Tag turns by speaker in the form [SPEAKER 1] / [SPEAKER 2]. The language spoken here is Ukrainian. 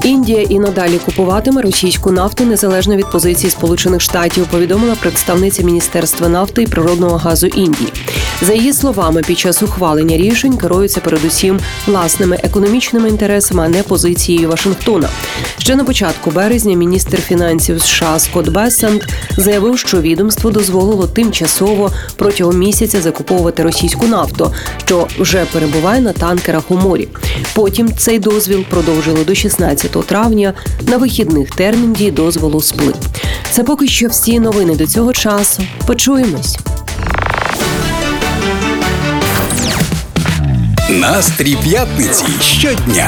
[SPEAKER 1] Індія і надалі купуватиме російську нафту незалежно від позиції Сполучених Штатів, повідомила представниця Міністерства нафти і природного газу Індії. За її словами, під час ухвалення рішень керуються передусім власними економічними інтересами, а не позицією Вашингтона. Ще на початку березня міністр фінансів США Скотт Бессент заявив, що відомство дозволило тимчасово протягом місяця закуповувати російську нафту, що вже перебуває на танкерах у морі. Потім цей дозвіл продовжили до 16 травня. На вихідних термін дії дозволу сплив. Це поки що всі новини до цього часу. Почуємось.
[SPEAKER 2] Настрій п'ятниці щодня.